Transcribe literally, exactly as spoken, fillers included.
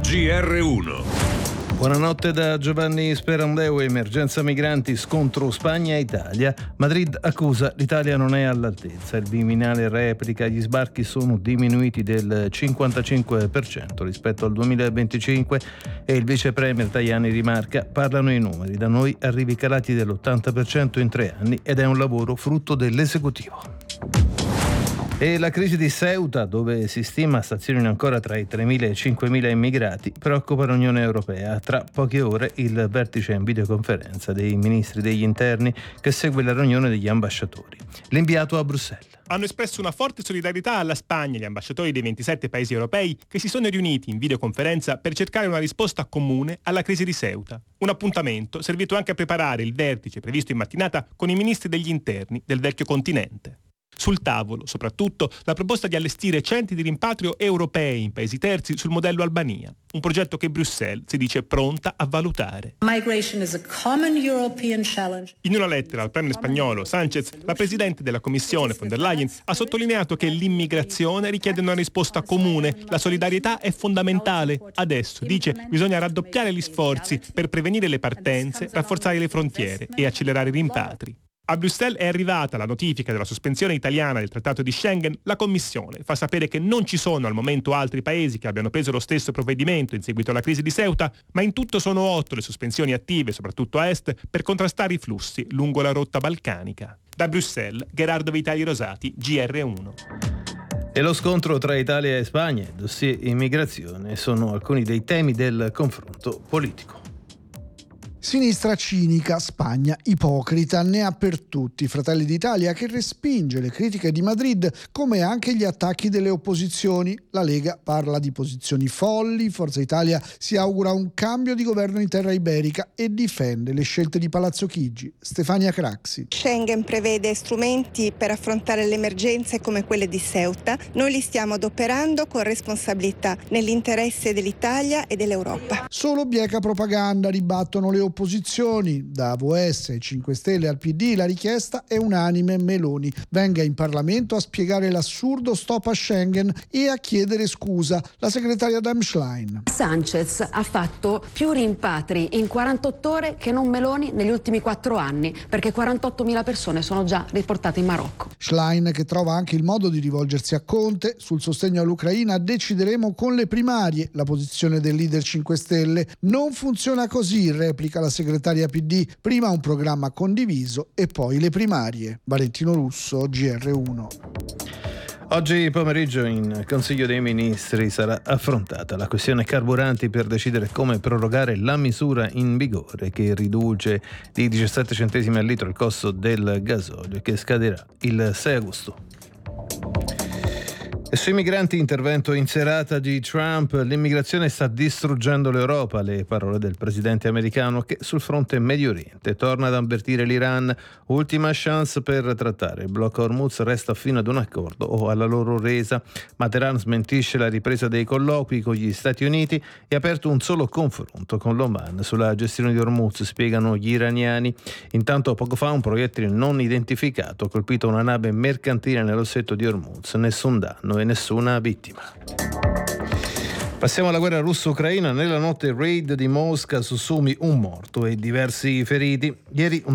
G R uno. Buonanotte da Giovanni Sperandeo. Emergenza migranti, scontro Spagna-Italia. Madrid accusa l'Italia non è all'altezza. Il Viminale replica: gli sbarchi sono diminuiti del cinquantacinque per cento rispetto al duemilaventicinque e il vice premier Tajani rimarca: parlano i numeri, da noi arrivi calati dell'ottanta per cento in tre anni ed è un lavoro frutto dell'esecutivo. E la crisi di Ceuta, dove si stima stazionino ancora tra i tremila e i cinquemila immigrati, preoccupa l'Unione Europea. Tra poche ore il vertice in videoconferenza dei ministri degli interni che segue la riunione degli ambasciatori. L'inviato a Bruxelles. Hanno espresso una forte solidarietà alla Spagna gli ambasciatori dei ventisette paesi europei che si sono riuniti in videoconferenza per cercare una risposta comune alla crisi di Ceuta. Un appuntamento servito anche a preparare il vertice previsto in mattinata con i ministri degli interni del vecchio continente. Sul tavolo, soprattutto, la proposta di allestire centri di rimpatrio europei in paesi terzi sul modello Albania, un progetto che Bruxelles si dice pronta a valutare. Migration is a common European challenge. In una lettera al premier spagnolo Sánchez, la presidente della Commissione von der Leyen ha sottolineato che l'immigrazione richiede una risposta comune. La solidarietà è fondamentale. Adesso, dice, bisogna raddoppiare gli sforzi per prevenire le partenze, rafforzare le frontiere e accelerare i rimpatri. A Bruxelles è arrivata la notifica della sospensione italiana del Trattato di Schengen. La Commissione fa sapere che non ci sono al momento altri paesi che abbiano preso lo stesso provvedimento in seguito alla crisi di Ceuta, ma in tutto sono otto le sospensioni attive, soprattutto a est, per contrastare i flussi lungo la rotta balcanica. Da Bruxelles, Gerardo Vitali Rosati, G R uno. E lo scontro tra Italia e Spagna e dossier immigrazione sono alcuni dei temi del confronto politico. Sinistra cinica, Spagna ipocrita, ne ha per tutti. Fratelli d'Italia che respinge le critiche di Madrid come anche gli attacchi delle opposizioni. La Lega parla di posizioni folli, Forza Italia si augura un cambio di governo in terra iberica e difende le scelte di Palazzo Chigi. Stefania Craxi. Schengen prevede strumenti per affrontare le emergenze come quelle di Ceuta. Noi li stiamo adoperando con responsabilità nell'interesse dell'Italia e dell'Europa. Solo bieca propaganda, ribattono le opposizioni. Da A V S ai cinque Stelle al P D la richiesta è unanime: Meloni venga in Parlamento a spiegare l'assurdo stop a Schengen e a chiedere scusa. La segretaria Dem Schlein. Sánchez ha fatto più rimpatri in quarantotto ore che non Meloni negli ultimi quattro anni, perché quarantottomila persone sono già riportate in Marocco. Schlein che trova anche il modo di rivolgersi a Conte. Sul sostegno all'Ucraina decideremo con le primarie. La posizione del leader cinque Stelle: non funziona così, replica la segretaria P D, prima un programma condiviso e poi le primarie. Valentino Russo, G R uno. Oggi pomeriggio in Consiglio dei Ministri sarà affrontata la questione carburanti per decidere come prorogare la misura in vigore che riduce di diciassette centesimi al litro il costo del gasolio, che scaderà il sei agosto. E sui migranti, intervento in serata di Trump: l'immigrazione sta distruggendo l'Europa, le parole del presidente americano, che sul fronte Medio Oriente torna ad avvertire l'Iran: ultima chance per trattare, il blocco Hormuz resta fino ad un accordo o alla loro resa, ma Teheran smentisce la ripresa dei colloqui con gli Stati Uniti e ha aperto un solo confronto con l'Oman sulla gestione di Hormuz, spiegano gli iraniani. Intanto poco fa un proiettile non identificato ha colpito una nave mercantile nello stretto di Hormuz, nessun danno e nessuna vittima. Passiamo alla guerra russo-ucraina. Nella notte raid di Mosca su Sumi, un morto e diversi feriti. Ieri un